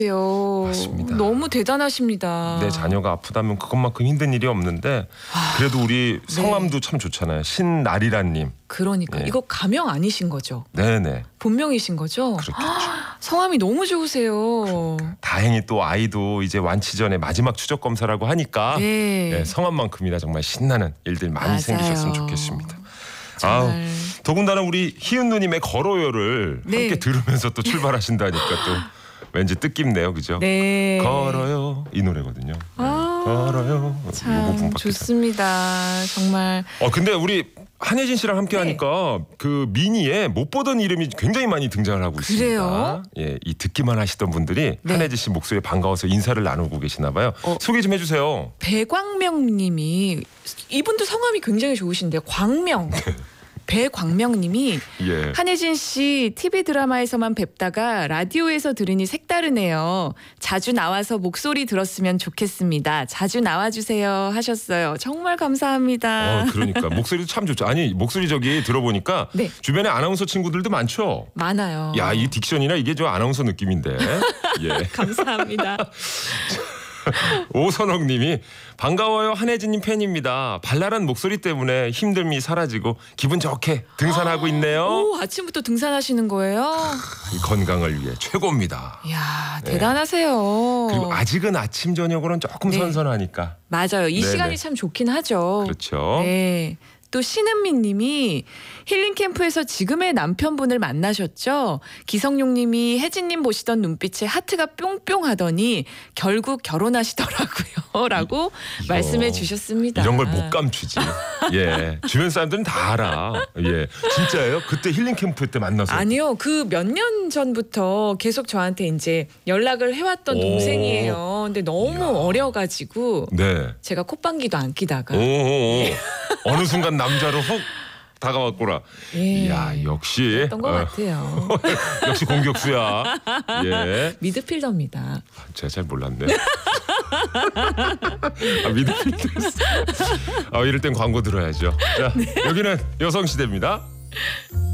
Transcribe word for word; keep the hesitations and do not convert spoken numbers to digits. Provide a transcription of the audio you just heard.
요. 맞습니다. 너무 대단하십니다. 내 자녀가 아프다면 그것만큼 힘든 일이 없는데 그래도 우리 성함도 네. 참 좋잖아요. 신나리라님. 그러니까 네. 이거 가명 아니신 거죠? 네네. 본명이신 거죠? 그렇겠죠. 성함이 너무 좋으세요. 다행히 또 아이도 이제 완치 전에 마지막 추적 검사라고 하니까 네. 네, 성함만큼이나 정말 신나는 일들 많이 맞아요. 생기셨으면 좋겠습니다. 정말. 아우, 더군다나 우리 희은 누님의 걸어요를 네. 함께 들으면서 또 출발하신다니까 또 왠지 뜻깊네요, 그죠? 네. 걸어요 이 노래거든요. 아, 걸어요. 요거 참 분박해서. 좋습니다. 정말. 어 근데 우리 한혜진 씨랑 함께 네. 하니까 그 미니에 못 보던 이름이 굉장히 많이 등장을 하고 그래요? 있습니다. 예, 이 듣기만 하시던 분들이 네. 한혜진 씨 목소리에 반가워서 인사를 나누고 계시나 봐요. 어. 소개 좀 해주세요. 배광명님이 이분도 성함이 굉장히 좋으신데요. 광명. 배광명님이 예. 한혜진 씨 티비 드라마에서만 뵙다가 라디오에서 들으니 색다르네요. 자주 나와서 목소리 들었으면 좋겠습니다. 자주 나와주세요 하셨어요. 정말 감사합니다. 어, 그러니까 목소리도 참 좋죠. 아니 목소리 저기 들어보니까 네. 주변에 아나운서 친구들도 많죠. 많아요. 야, 이 딕션이나 이게 저 아나운서 느낌인데. 예. 감사합니다. 오선옥님이 반가워요 한혜진님 팬입니다. 발랄한 목소리 때문에 힘듦이 사라지고 기분 좋게 등산하고 있네요. 오, 아침부터 등산하시는 거예요? 이 건강을 위해 최고입니다. 이야, 네. 대단하세요. 그리고 아직은 아침 저녁으로는 조금 네. 선선하니까. 맞아요. 이 네네. 시간이 참 좋긴 하죠. 그렇죠. 네. 또 신은미 님이 힐링 캠프에서 지금의 남편분을 만나셨죠? 기성용 님이 혜진님 보시던 눈빛에 하트가 뿅뿅 하더니 결국 결혼하시더라고요. 라고 이거, 말씀해 주셨습니다. 이런 걸 못 감추지. 예, 주변 사람들은 다 알아. 예, 진짜예요? 그때 힐링 캠프 때 만나서. 아니요. 그 몇 년 전부터 계속 저한테 이제 연락을 해왔던 오. 동생이에요. 근데 너무 이야. 어려가지고 네. 제가 콧방귀도 안 끼다가 오, 어느 순간 남자로 훅 다가왔구나. 예. 이야, 역시. 했던 것 어, 같아요. 역시 공격수야. 예. 미드필더입니다. 제가 잘 몰랐네. 아, 미드필더였어. 아, 이럴 땐 광고 들어야죠. 자, 여기는 여성시대입니다.